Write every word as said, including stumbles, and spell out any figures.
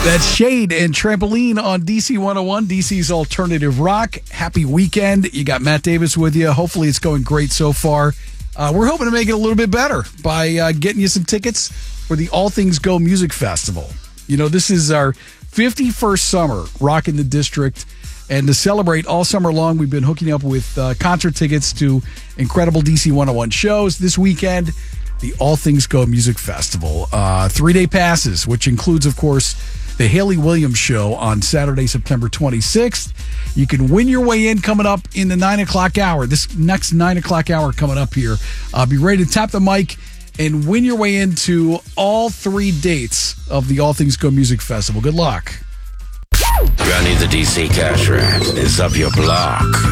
That's Shade and Trampoline on D C one oh one, D C's Alternative Rock. Happy weekend. You got Matt Davis with you. Hopefully it's going great so far. Uh, we're hoping to make it a little bit better by uh, getting you some tickets for the All Things Go Music Festival. You know, this is our fifty-first summer rocking the district. And to celebrate all summer long, we've been hooking up with uh, concert tickets to incredible D C one oh one shows. This weekend, the All Things Go Music Festival. Uh, three-day passes, which includes, of course, the Haley Williams Show on Saturday, September twenty-sixth. You can win your way in coming up in the nine o'clock hour. This next nine o'clock hour coming up here. Uh, be ready to tap the mic and win your way into all three dates of the All Things Go Music Festival. Good luck. Johnny the D C Cash Rat is up your block.